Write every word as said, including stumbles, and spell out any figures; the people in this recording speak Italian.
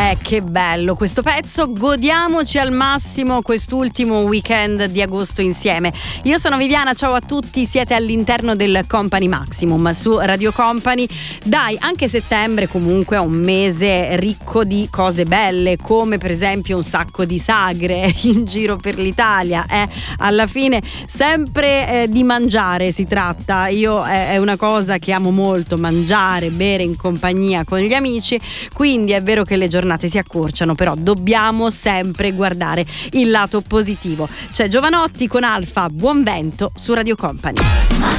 Eh, che bello questo pezzo, godiamoci al massimo quest'ultimo weekend di agosto insieme. Io sono Viviana, ciao a tutti, siete all'interno del Company Maximum su Radio Company. Dai, anche settembre comunque è un mese ricco di cose belle, come per esempio un sacco di sagre in giro per l'Italia. Eh, alla fine sempre eh, di mangiare si tratta. Io eh, è una cosa che amo molto, mangiare, bere in compagnia con gli amici, quindi è vero che le giornate si accorciano, però dobbiamo sempre guardare il lato positivo. C'è Giovanotti con Alfa, Buon Vento su Radio Company.